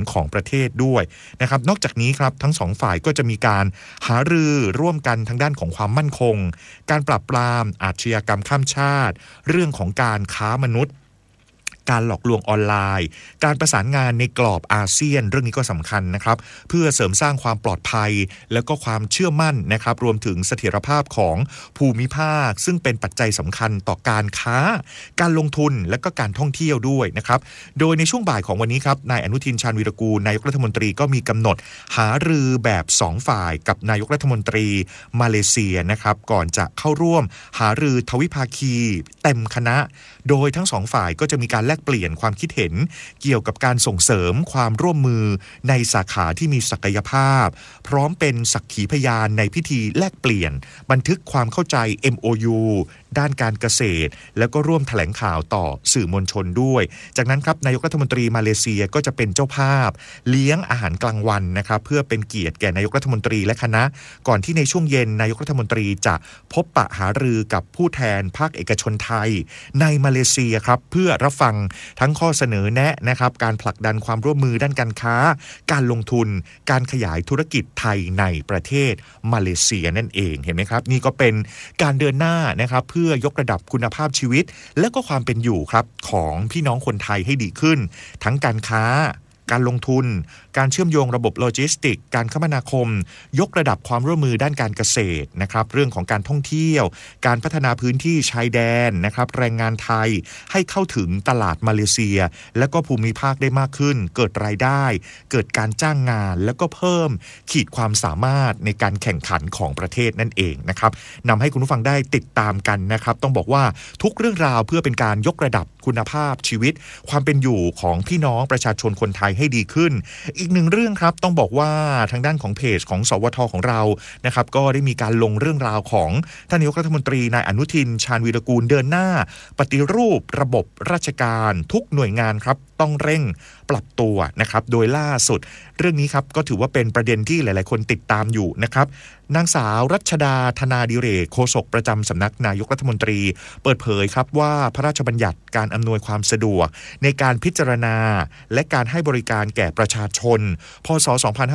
ของประเทศด้วยนะครับนอกจากนี้ครับทั้งสองฝ่ายก็จะมีการหารือร่วมกันทางด้านของความมั่นคงการปราบปรามอาชญากรรมข้ามชาติเรื่องของการค้ามนุษย์การหลอกลวงออนไลน์การประสานงานในกรอบอาเซียนเรื่องนี้ก็สำคัญนะครับเพื่อเสริมสร้างความปลอดภัยแล้วก็ความเชื่อมั่นนะครับรวมถึงเสถียรภาพของภูมิภาคซึ่งเป็นปัจจัยสำคัญต่อการค้าการลงทุนและก็การท่องเที่ยวด้วยนะครับโดยในช่วงบ่ายของวันนี้ครับนายอนุทินชาญวีรกูลนายกรัฐมนตรีก็มีกำหนดหารือแบบ2ฝ่ายกับนายกรัฐมนตรีมาเลเซียนะครับก่อนจะเข้าร่วมหารือทวิภาคีเต็มคณะโดยทั้งสองฝ่ายก็จะมีการแลกเปลี่ยนความคิดเห็นเกี่ยวกับการส่งเสริมความร่วมมือในสาขาที่มีศักยภาพพร้อมเป็นสักขีพยานในพิธีแลกเปลี่ยนบันทึกความเข้าใจ MOU ด้านการเกษตรแล้วก็ร่วมแถลงข่าวต่อสื่อมวลชนด้วยจากนั้นครับนายกรัฐมนตรีมาเลเซียก็จะเป็นเจ้าภาพเลี้ยงอาหารกลางวันนะครับเพื่อเป็นเกียรติแก่นายกรัฐมนตรีและคณะก่อนที่ในช่วงเย็นนายกรัฐมนตรีจะพบปะหารือกับผู้แทนภาคเอกชนไทยในมาเลเซียครับเพื่อรับฟังทั้งข้อเสนอแนะนะครับการผลักดันความร่วมมือด้านการค้าการลงทุนการขยายธุรกิจไทยในประเทศมาเลเซียนั่นเองเห็นไหมครับนี่ก็เป็นการเดินหน้านะครับเพื่อยกระดับคุณภาพชีวิตและก็ความเป็นอยู่ครับของพี่น้องคนไทยให้ดีขึ้นทั้งการค้าการลงทุนการเชื่อมโยงระบบโลจิสติกการคมนาคมยกระดับความร่วมมือด้านการเกษตรนะครับเรื่องของการท่องเที่ยวการพัฒนาพื้นที่ชายแดนนะครับแรงงานไทยให้เข้าถึงตลาดมาเลเซียและก็ภูมิภาคได้มากขึ้นเกิดรายได้เกิดการจ้างงานแล้วก็เพิ่มขีดความสามารถในการแข่งขันของประเทศนั่นเองนะครับนำให้คุณผู้ฟังได้ติดตามกันนะครับต้องบอกว่าทุกเรื่องราวเพื่อเป็นการยกระดับคุณภาพชีวิตความเป็นอยู่ของพี่น้องประชาชนคนไทยให้ดีขึ้นอีกหนึ่งเรื่องครับต้องบอกว่าทางด้านของเพจของสวทของเรานะครับก็ได้มีการลงเรื่องราวของท่านนายกรัฐมนตรีนายอนุทินชาญวีรกูลเดินหน้าปฏิรูประบบราชการทุกหน่วยงานครับต้องเร่งปรับตัวนะครับโดยล่าสุดเรื่องนี้ครับก็ถือว่าเป็นประเด็นที่หลายๆคนติดตามอยู่นะครับนางสาวรัชดาธนาดิเรกโฆษกประจำสำนักนายกรัฐมนตรีเปิดเผยครับว่าพระราชบัญญัติการอำนวยความสะดวกในการพิจารณาและการให้บริการแก่ประชาชนพ.ศ.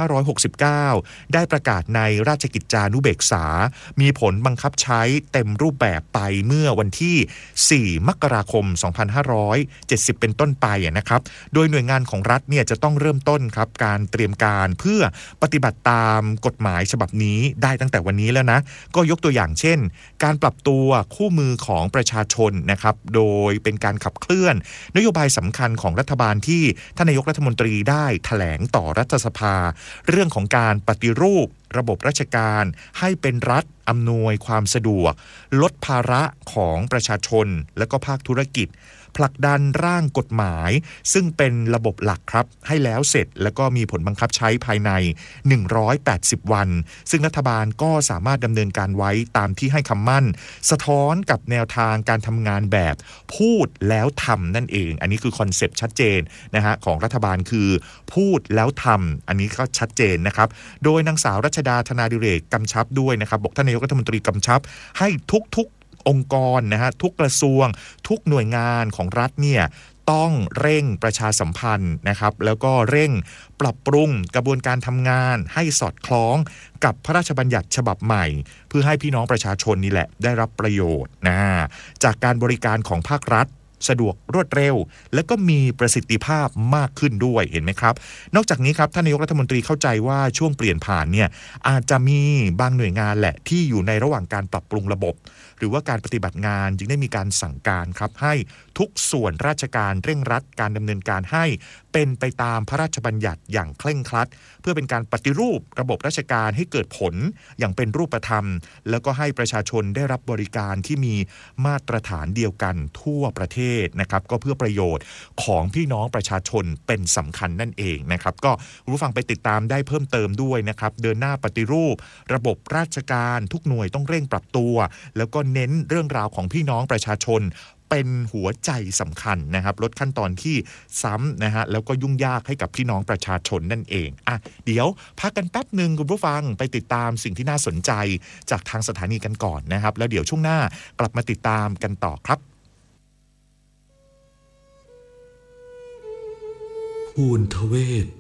2569ได้ประกาศในราชกิจจานุเบกษามีผลบังคับใช้เต็มรูปแบบไปเมื่อวันที่4มกราคม2570เป็นต้นไปนะครับโดยหน่วยงานของรัฐเนี่ยจะต้องเริ่มต้นครับการเตรียมการเพื่อปฏิบัติตามกฎหมายฉบับนี้ได้ตั้งแต่วันนี้แล้วนะก็ยกตัวอย่างเช่นการปรับตัวคู่มือของประชาชนนะครับโดยเป็นการขับเคลื่อนนโยบายสำคัญของรัฐบาลที่ท่านนายกรัฐมนตรีได้แถลงต่อรัฐสภาเรื่องของการปฏิรูประบบราชการให้เป็นรัฐอำนวยความสะดวกลดภาระของประชาชนและก็ภาคธุรกิจผลักดันร่างกฎหมายซึ่งเป็นระบบหลักครับให้แล้วเสร็จแล้วก็มีผลบังคับใช้ภายใน180วันซึ่งรัฐบาลก็สามารถดำเนินการไว้ตามที่ให้คำมั่นสะท้อนกับแนวทางการทำงานแบบพูดแล้วทำนั่นเองอันนี้คือคอนเซปต์ชัดเจนนะฮะของรัฐบาลคือพูดแล้วทำอันนี้ก็ชัดเจนนะครับโดยนางสาวรัชดาธนาดิเรกกำชับด้วยนะครับบอกท่านนายกรัฐมนตรีกำชับให้ทุกองค์กรนะฮะทุกกระทรวงทุกหน่วยงานของรัฐเนี่ยต้องเร่งประชาสัมพันธ์นะครับแล้วก็เร่งปรับปรุงกระบวนการทำงานให้สอดคล้องกับพระราชบัญญัติฉบับใหม่เพื่อให้พี่น้องประชาชนนี่แหละได้รับประโยชน์จากการบริการของภาครัฐสะดวกรวดเร็วและก็มีประสิทธิภาพมากขึ้นด้วยเห็นไหมครับนอกจากนี้ครับท่านนายกรัฐมนตรีเข้าใจว่าช่วงเปลี่ยนผ่านเนี่ยอาจจะมีบางหน่วยงานแหละที่อยู่ในระหว่างการปรับปรุงระบบหรือว่าการปฏิบัติงานจึงได้มีการสั่งการครับให้ทุกส่วนราชการเร่งรัดการดำเนินการให้เป็นไปตามพระราชบัญญัติอย่างเคร่งครัดเพื่อเป็นการปฏิรูประบบราชการให้เกิดผลอย่างเป็นรูปธรรมแล้วก็ให้ประชาชนได้รับบริการที่มีมาตรฐานเดียวกันทั่วประเทศนะครับก็เพื่อประโยชน์ของพี่น้องประชาชนเป็นสำคัญนั่นเองนะครับก็คุณผู้ฟังไปติดตามได้เพิ่มเติมด้วยนะครับเดินหน้าปฏิรูประบบราชการทุกหน่วยต้องเร่งปรับตัวแล้วก็เน้นเรื่องราวของพี่น้องประชาชนเป็นหัวใจสำคัญนะครับลดขั้นตอนที่ซ้ำนะฮะแล้วก็ยุ่งยากให้กับพี่น้องประชาชนนั่นเองเดี๋ยวพักกันแป๊บนึงคุณผู้ฟังไปติดตามสิ่งที่น่าสนใจจากทางสถานีกันก่อนนะครับแล้วเดี๋ยวช่วงหน้ากลับมาติดตามกันต่อครับภูนทเวศ